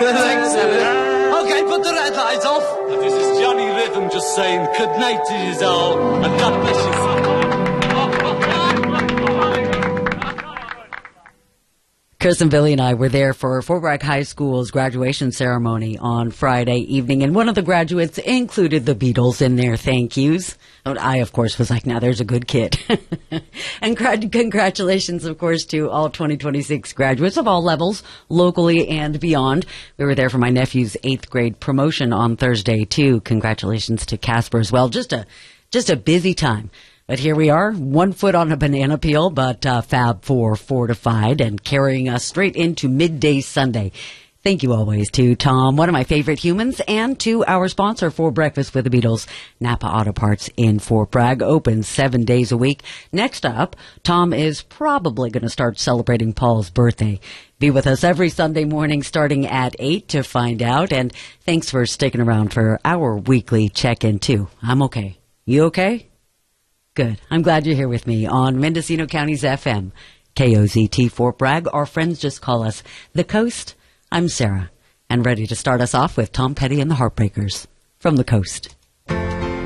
Thanks, Evan. Okay, put the red light off. This is Johnny Rhythm just saying good night to you all, and God bless you. Chris and Billy and I were there for Fort Bragg High School's graduation ceremony on Friday evening, and one of the graduates included the Beatles in their thank yous. I, of course, was like, now there's a good kid. And congratulations, of course, to all 2026 graduates of all levels, locally and beyond. We were there for my nephew's 8th grade promotion on Thursday, too. Congratulations to Casper as well. Just a busy time. But here we are, 1 foot on a banana peel, but Fab 4 fortified and carrying us straight into midday Sunday. Thank you always to Tom, one of my favorite humans, and to our sponsor for Breakfast with the Beatles, Napa Auto Parts in Fort Bragg, open 7 days a week. Next up, Tom is probably going to start celebrating Paul's birthday. Be with us every Sunday morning starting at 8 to find out, and thanks for sticking around for our weekly check-in, too. I'm okay. You okay? Good. I'm glad you're here with me on Mendocino County's FM, KOZT Fort Bragg. Our friends just call us The Coast. I'm Sarah, and ready to start us off with Tom Petty and the Heartbreakers from the Coast.